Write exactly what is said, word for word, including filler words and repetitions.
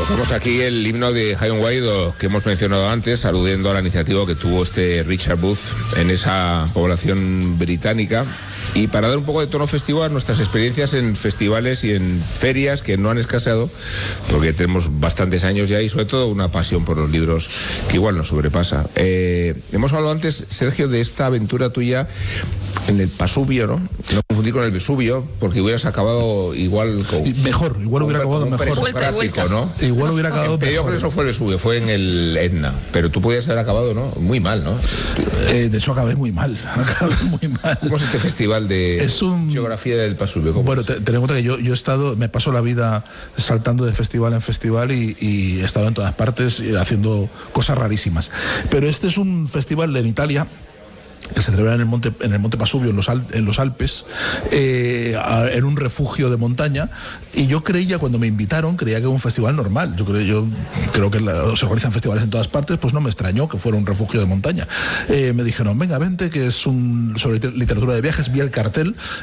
Tocamos aquí el himno de High and Wide que hemos mencionado antes, aludiendo a la iniciativa que tuvo este Richard Booth en esa población británica. Y para dar un poco de tono festivo a nuestras experiencias en festivales y en ferias que no han escaseado, porque tenemos bastantes años ya y sobre todo una pasión por los libros que igual nos sobrepasa. Eh, hemos hablado antes, Sergio, de esta aventura tuya en el Pasubio, ¿no? No confundir con el Vesubio, porque hubieras acabado igual con... Mejor, igual hubiera acabado mejor. Vuelta y vuelta. ¿no? Igual hubiera acabado mejor. Yo creo que eso fue el Vesubio, fue en el Etna, pero tú podías haber acabado, ¿no? Muy mal, ¿no? Eh, de hecho, acabé muy mal. Acabé muy mal. ¿Cómo es este festival de es un... geografía del Pasubio? Bueno, es? te, ten en cuenta que yo, yo he estado, me paso la vida saltando de festival en festival y, y he estado en todas partes haciendo cosas rarísimas. Pero este es un festival en Italia que se celebra en el monte en el monte Pasubio, en los, Al, en los Alpes, eh, a, en un refugio de montaña, y yo creía, cuando me invitaron, creía que era un festival normal. Yo creo, yo creo que la, se organizan festivales en todas partes, pues no me extrañó que fuera un refugio de montaña. Eh, me dijeron, venga, vente, que es un sobre literatura de viajes. Vi el cartel